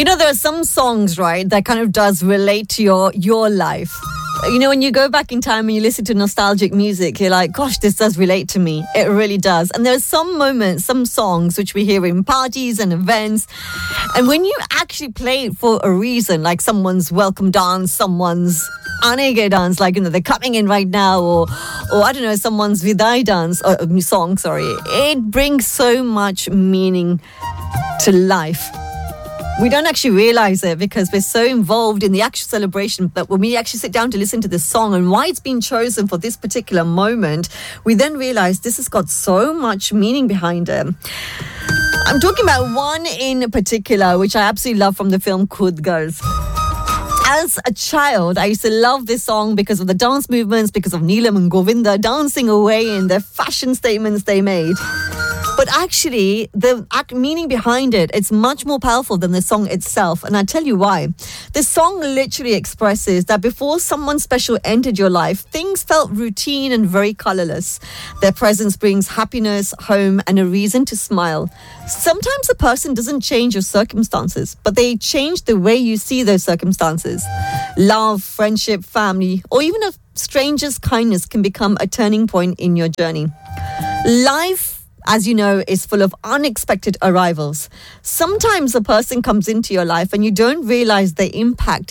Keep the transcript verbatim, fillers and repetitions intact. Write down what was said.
You know, there are some songs, right, that kind of does relate to your your life. You know, when you go back in time and you listen to nostalgic music, you're like, gosh, this does relate to me. It really does. And there are some moments, some songs which we hear in parties and events. And when you actually play it for a reason, like someone's welcome dance, someone's Anege dance, like, you know, they're coming in right now, or, or I don't know, someone's Vidai dance, or uh, song, sorry. It brings so much meaning to life. We don't actually realize it because we're so involved in the actual celebration that when we actually sit down to listen to this song and why it's been chosen for this particular moment, we then realize this has got so much meaning behind it. I'm talking about one in particular, which I absolutely love from the film Khud Garz. As a child, I used to love this song because of the dance movements, because of Neelam and Govinda dancing away in the fashion statements they made. But actually, the meaning behind it, it's much more powerful than the song itself. And I'll tell you why. The song literally expresses that before someone special entered your life, things felt routine and very colorless. Their presence brings happiness, home, and a reason to smile. Sometimes a person doesn't change your circumstances, but they change the way you see those circumstances. Love, friendship, family, or even a stranger's kindness can become a turning point in your journey. Life, as you know, is full of unexpected arrivals. Sometimes a person comes into your life and you don't realize the impact